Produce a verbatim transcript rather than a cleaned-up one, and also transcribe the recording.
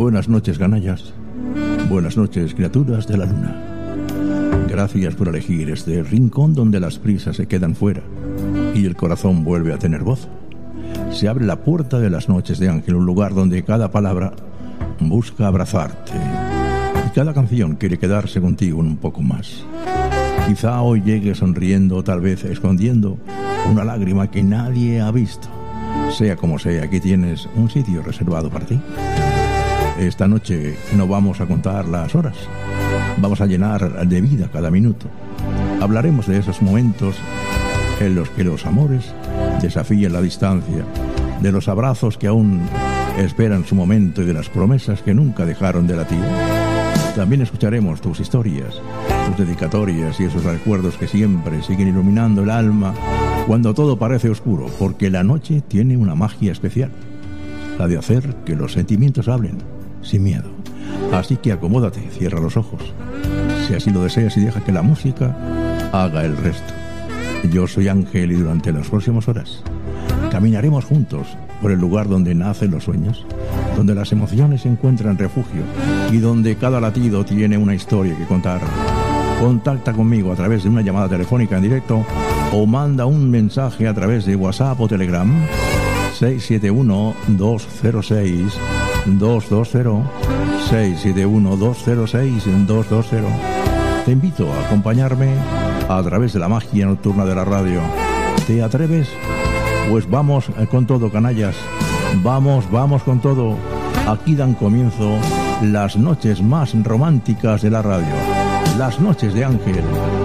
Buenas noches, canallas. Buenas noches, criaturas de la luna. Gracias por elegir este rincón donde las prisas se quedan fuera y el corazón vuelve a tener voz. Se abre la puerta de las noches de Ángel, un lugar donde cada palabra busca abrazarte y cada canción quiere quedarse contigo un poco más. Quizá hoy llegue sonriendo o tal vez escondiendo una lágrima que nadie ha visto. Sea como sea, aquí tienes un sitio reservado para ti. Esta noche no vamos a contar las horas, vamos a llenar de vida cada minuto. Hablaremos de esos momentos en los que los amores desafían la distancia, de los abrazos que aún esperan su momento y de las promesas que nunca dejaron de latir. También escucharemos tus historias, tus dedicatorias y esos recuerdos que siempre siguen iluminando el alma cuando todo parece oscuro, porque la noche tiene una magia especial, la de hacer que los sentimientos hablen sin miedo. Así que acomódate, cierra los ojos, si así lo deseas, y deja que la música haga el resto. Yo soy Ángel y durante las próximas horas caminaremos juntos por el lugar donde nacen los sueños, donde las emociones encuentran refugio y donde cada latido tiene una historia que contar. Contacta conmigo a través de una llamada telefónica en directo o manda un mensaje a través de WhatsApp o Telegram seis siete uno, dos cero seis, dos dos cero, seis siete uno, dos cero seis, dos dos cero. Te invito a acompañarme a través de la magia nocturna de la radio. ¿Te atreves? Pues vamos con todo, canallas. Vamos, vamos con todo. Aquí dan comienzo las noches más románticas de la radio. Las noches de Ángel.